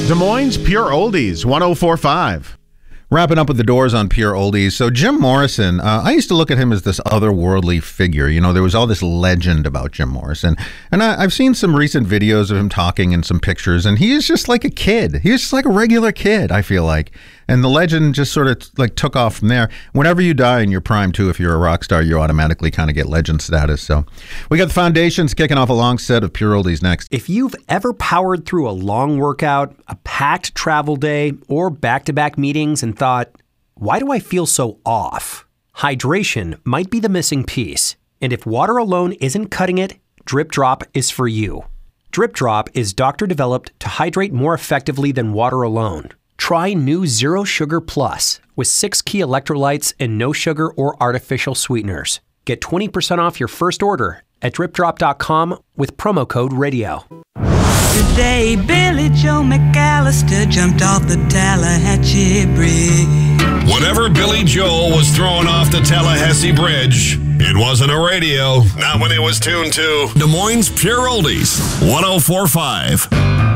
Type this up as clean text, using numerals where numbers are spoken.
Des Moines Pure Oldies, 104.5. Wrapping up with the Doors on Pure Oldies. So Jim Morrison, I used to look at him as this otherworldly figure. You know, there was all this legend about Jim Morrison. And I've seen some recent videos of him talking and some pictures, and he is just like a kid. He's just like a regular kid, I feel like. And the legend just sort of like took off from there. Whenever you die in your prime, too, if you're a rock star, you automatically kind of get legend status. So we got the Foundations kicking off a long set of Pure Oldies next. If you've ever powered through a long workout, a packed travel day, or back-to-back meetings and thought, why do I feel so off? Hydration might be the missing piece. And if water alone isn't cutting it, Drip Drop is for you. Drip Drop is doctor-developed to hydrate more effectively than water alone. Try new Zero Sugar Plus with 6 key electrolytes and no sugar or artificial sweeteners. Get 20% off your first order at dripdrop.com with promo code RADIO. Today, Billy Joe McAllister jumped off the Tallahatchie Bridge. Whenever Billy Joel was thrown off the Tallahassee Bridge, it wasn't a radio, not when it was tuned to Des Moines Pure Oldies, 104.5.